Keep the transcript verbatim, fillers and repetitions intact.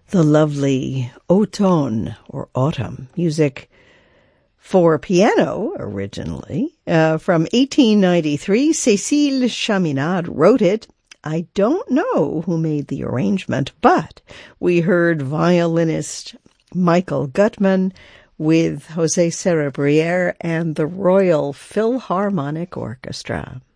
The lovely Automne, or Autumn, music for piano, originally, uh, from eighteen ninety-three. Cécile Chaminade wrote it. I don't know who made the arrangement, but we heard violinist Michael Gutman with José Cerebriere and the Royal Philharmonic Orchestra.